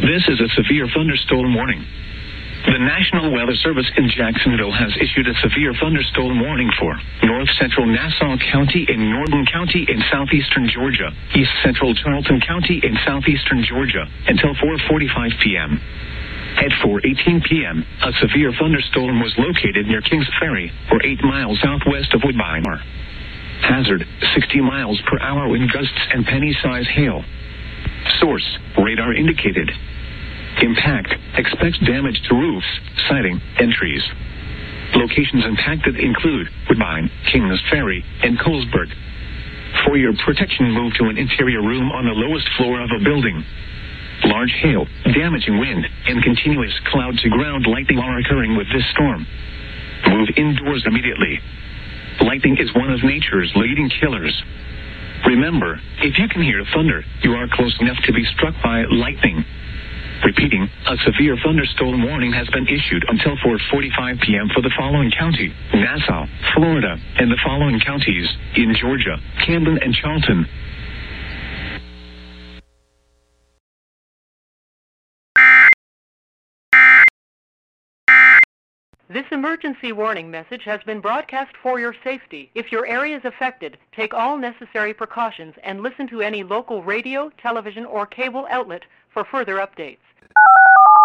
This is a severe thunderstorm warning. The National Weather Service in Jacksonville has issued a severe thunderstorm warning for north central Nassau County and Northern County in southeastern Georgia, east central Charlton County in southeastern Georgia, until 4:45 p.m. At 4:18 p.m., a severe thunderstorm was located near Kings Ferry, or 8 miles southwest of Woodbine. Hazard, 60 miles per hour wind gusts and penny-size hail. Source, radar indicated. Impact, expects damage to roofs, siding, and trees. Locations impacted include Woodbine, Kings Ferry, and Colesburg. For your protection, move to an interior room on the lowest floor of a building. Large hail, damaging wind, and continuous cloud-to-ground lightning are occurring with this storm. Move indoors immediately. Lightning is one of nature's leading killers. Remember, if you can hear thunder, you are close enough to be struck by lightning. Repeating, a severe thunderstorm warning has been issued until 4:45 p.m. for the following county, Nassau, Florida, and the following counties in Georgia, Camden and Charlton. This emergency warning message has been broadcast for your safety. If your area is affected, take all necessary precautions and listen to any local radio, television, or cable outlet for further updates.